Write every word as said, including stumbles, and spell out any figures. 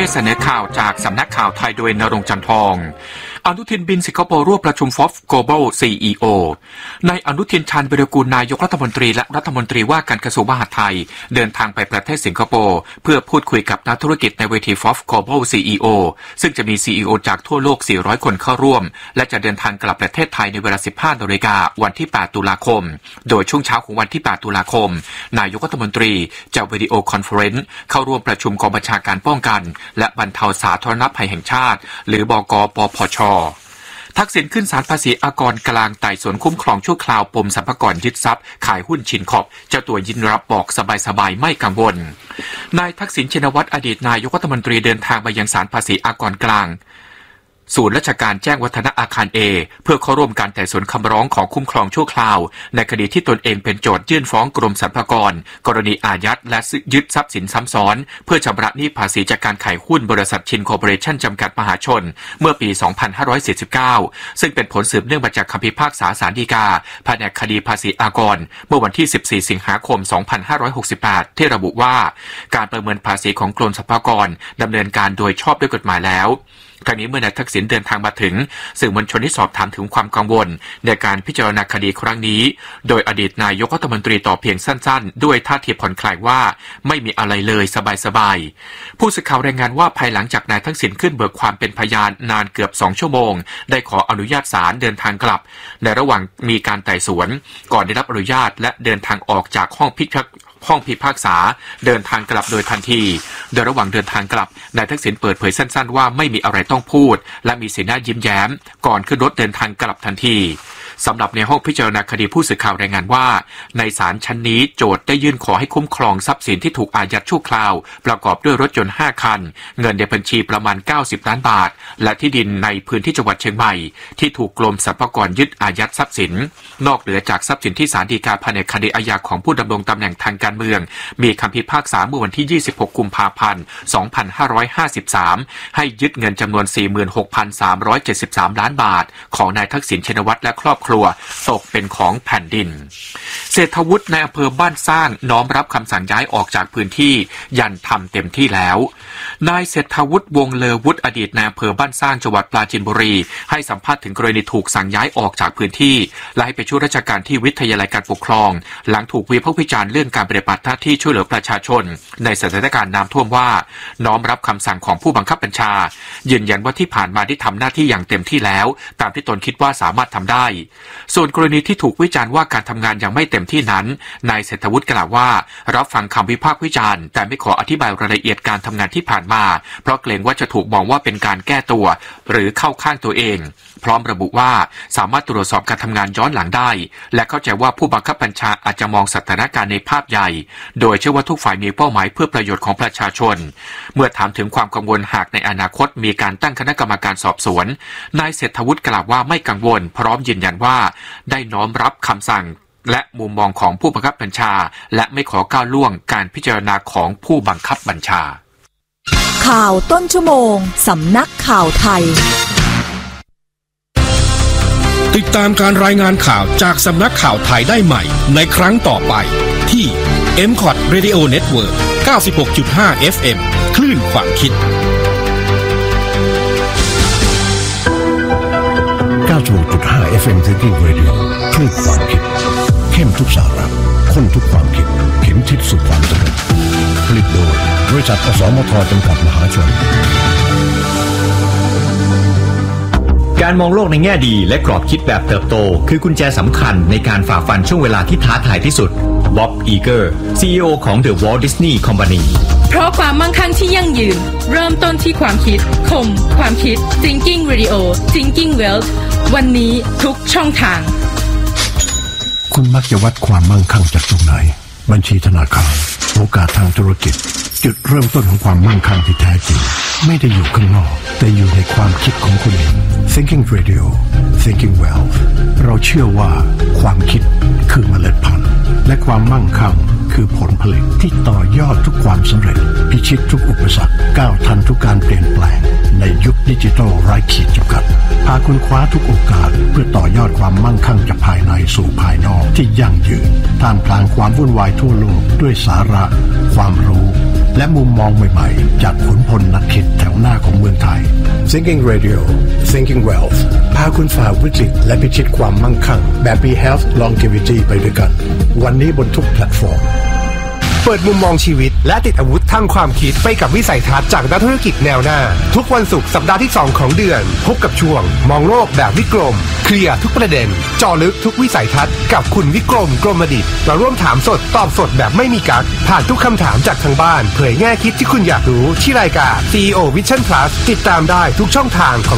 เสนอข่าวจากสำนักข่าวไทยโดยณรงค์จันทองอนุทินบินสิงคโปร์ร่วมประชุม เอฟ โอ เอฟ Global ซี อี โอ นายอนุทินชาญวิรากูลนายกรัฐมนตรีและรัฐมนตรีว่าการกระทรวงมหาดไทยเดินทางไปประเทศสิงคโปร์เพื่อพูดคุยกับนักธุรกิจในเวที เอฟ โอ เอฟ Global ซี อี โอ ซึ่งจะมี ซี อี โอ จากทั่วโลกสี่ร้อยคนเข้าร่วมและจะเดินทางกลับประเทศไทยในเวลา สิบห้านาฬิกาวันที่แปดตุลาคมโดยช่วงเช้าของวันที่แปดตุลาคมนายกรัฐมนตรีจะวิดีโอคอนเฟอเรนซ์เข้าร่วมประชุมกองบัญชาการป้องกันและบรรเทาสาธารณภัยแห่งชาติหรือบก.ปปช.ทักษิณขึ้นศาลภาษีอากรกลางไต่สวนคุ้มครองชั่วคราวปมสรรพากรยึดทรัพย์ขายหุ้นชินขอบเจ้าตัวยินรับบอกสบายๆไม่กังวลนายทักษิณชินวัตรอดีตนายกรัฐมนตรีเดินทางไปยังศาลภาษีอากรกลางศูนย์ราชการแจ้งวัฒนะอาคาร A เพื่อเข้าร่วมการไต่สวนคำร้องขอคุ้มครองชั่วคราวในคดีที่ตนเองเป็นโจทยื่นฟ้องกรมสรรพากรกรณีอายัดและยึดทรัพย์สินซ้ำซ้อนเพื่อชำระหนี้ภาษีจากการขายหุ้นบริษัทชินคอร์ปอเรชั่นจำกัดมหาชนเมื่อปี สองพันห้าร้อยสี่สิบเก้า ซึ่งเป็นผลสืบเนื่องมาจากคำพิพากษาศาลฎีกาแผนกคดีภาษีอากรเมื่อวันที่สิบสี่สิงหาคมสองพันห้าร้อยหกสิบแปดที่ระบุว่าการประเมินภาษีของกรมสรรพากรดำเนินการโดยชอบด้วยกฎหมายแล้วครั้งนี้เมื่อนายทักษิณเดินทางมาถึงสื่อมวลชนได้สอบถามถึงความกังวลในการพิจารณาคดีครั้งนี้โดยอดีตนายกรัฐมนตรีตอบเพียงสั้นๆด้วยท่าทีผ่อนคลายว่าไม่มีอะไรเลยสบายๆผู้สื่อข่าวรายงานว่าภายหลังจากนายทักษิณขึ้นเบิกความเป็นพยานนานเกือบสองชั่วโมงได้ขออนุญาตศาลเดินทางกลับในระหว่างมีการไต่สวนก่อนได้รับอนุญาตและเดินทางออกจากห้องพิพากษาห้องพิพากษาเดินทางกลับโดยทันทีโดยระหว่างเดินทางกลับนายทักษิณเปิดเผยสั้นๆว่าไม่มีอะไรต้องพูดและมีสีหน้ายิ้มแย้มก่อนขึ้นรถเดินทางกลับทันทีสำหรับในห้องพิจารณาคดีผู้สื่อข่าวรายงานว่าในศาลชั้นนี้โจทก์ได้ยื่นขอให้คุ้มครองทรัพย์สินที่ถูกอายัดชั่วคราวประกอบด้วยรถยนต์ห้าคันเงินในบัญชีประมาณเก้าสิบล้านบาทและที่ดินในพื้นที่จังหวัดเชียงใหม่ที่ถูกกรมสรรพากรยึดอายัดทรัพย์สินนอกเหนือจากทรัพย์สินที่ศาลฎีกาแผนกคดีอาญาของผู้ดำรงตำแหน่งทางการเมืองมีคำพิพากษาเมื่อวันที่ยี่สิบหกกุมภาพันธ์สองพันห้าร้อยห้าสิบสามให้ยึดเงินจำนวน สี่หมื่นหกพันสามร้อยเจ็ดสิบสามล้านบาทของนายทักษิณชินวัตรและครอบครัวตกเป็นของแผ่นดินเศรษฐวุฒิในอำเภอบ้านสร้างน้อมรับคำสั่งย้ายออกจากพื้นที่ยันทำเต็มที่แล้วนายเศรษฐวุฒิวงศ์เลอวุฒิอดีตนายอำเภอบ้านสร้างจังหวัดปราจีนบุรีให้สัมภาษณ์ถึงกรณีถูกสั่งย้ายออกจากพื้นที่และให้ไปช่วยราชการที่วิทยาลัยการปกครองหลังถูกวิพากษ์วิจารณ์เรื่องการปฏิบัติหน้าที่ช่วยเหลือประชาชนในสถานการณ์น้ำท่วมว่าน้อมรับคำสั่งของผู้บังคับบัญชายืนยันว่าที่ผ่านมาได้ทำหน้าที่อย่างเต็มที่แล้วตามที่ตนคิดว่าสามารถทำได้ส่วนกรณีที่ถูกวิจารณ์ว่าการทำงานยังไม่เต็มที่นั้นนายเศรษฐวุฒิกล่าวว่ารับฟังคำวิพากษ์วิจารณ์แต่ไม่ขออธิบายรายละเอียดการทำงานที่ผ่านมาเพราะเกรงว่าจะถูกมองว่าเป็นการแก้ตัวหรือเข้าข้างตัวเองพร้อมระบุว่าสามารถตรวจสอบการทำงานย้อนหลังได้และเข้าใจว่าผู้บังคับบัญชาอาจจะมองสถานการณ์ในภาพใหญ่โดยเชื่อว่าทุกฝ่ายมีเป้าหมายเพื่อประโยชน์ของประชาชนเมื่อถามถึงความกังวลหากในอนาคตมีการตั้งคณะกรรมการสอบสวนนายเศรษฐวุฒิกล่าวว่าไม่กังวลพร้อมยืนยันว่าได้น้อมรับคำสั่งและมุมมองของผู้บังคับบัญชาและไม่ขอก้าวล่วงการพิจารณาของผู้บังคับบัญชาข่าวต้นชั่วโมงสำนักข่าวไทยติดตามการรายงานข่าวจากสำนักข่าวไทยได้ใหม่ในครั้งต่อไปที่ เอ็ม ซี โอ ที Radio Network เก้าสิบหกจุดห้า เอฟ เอ็ม คลื่นความคิดเก้าสิบหกจุดห้า เอฟ เอ็ม Thinking Radio คลื่นความคิดเข้มทุกสาระข้นทุกความคิดเข็มทิศสู่ความสำเร็จผลิตโดยบริษัทอสมทจำกัดมหาชนการมองโลกในแง่ดีและกรอบคิดแบบเติบโตคือกุญแจสำคัญในการฝ่าฟันช่วงเวลาที่ท้าทายที่สุดบ๊อบ อีเกอร์ ซี อี โอ ของ The Walt Disney Company เพราะความมั่งคั่งที่ยั่งยืนเริ่มต้นที่ความคิดคมความคิด Thinking Radio Thinking Wealth วันนี้ทุกช่องทางคุณมักจะวัดความมั่งคั่งจากตรงไหนบัญชีธนาคารโอกาสทางธุรกิจจุดเริ่มต้นของความมั่งคั่งที่แท้จริงไม่ได้อยู่ข้างนอกแต่อยู่ในความคิดของคุณเอง Thinking Radio Thinking Wealth เราเชื่อว่าความคิดคือเมล็ดพันธุ์และความมั่งคั่งคือผลผลิตที่ต่อยอดทุกความสำเร็จพิชิตทุกอุปสรรคก้าวทันทุกการเปลี่ยนแปลงในยุคดิจิทัลไร้ขีดจำกัดพาคุณคว้าทุกโอกาสเพื่อต่อยอดความมั่งคั่งจากภายในสู่ภายนอกที่ยั่งยืนท่ามกลางความวุ่นวายทั่วโลกด้วยสาระความรู้และมุมมองใหม่ๆจากขุนพลนักคิดแของเมืองไทย Thinking Radio Thinking Wealth พาคุณฝ่าวิกฤตและพิชิตความมั่งคั่งแบบ Be Health Longevity ไปด้วยกันวันนี้บนทุกแพลตฟอร์มเปิดมุมมองชีวิตและติดอาวุธทางความคิดไปกับวิสัยทัศน์จากนักธุรกิจแนวหน้าทุกวันศุกร์สัปดาห์ที่สองของเดือนพบกับช่วงมองโลกแบบวิกรมเคลียร์ทุกประเด็นเจาะลึกทุกวิสัยทัศน์กับคุณวิกรมกรมดิษฐ์มาร่วมถามสดตอบสดแบบไม่มีกั๊กผ่านทุกคำถามจากทางบ้านเผยแง่คิดที่คุณอยากรู้ที่รายการ ซี อี โอ Vision Plus ติดตามได้ทุกช่องทางของ